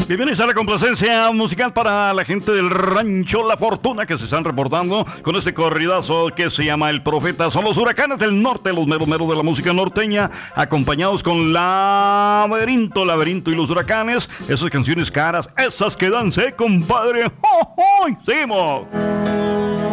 Bienvenidos a la complacencia musical para la gente del Rancho La Fortuna que se están reportando con este corridazo que se llama El Profeta. Son los Huracanes del Norte, los meros meros de la música norteña, acompañados con Laberinto y los Huracanes. Esas canciones caras, esas que dan, compadre. ¡Oh, oh! Seguimos.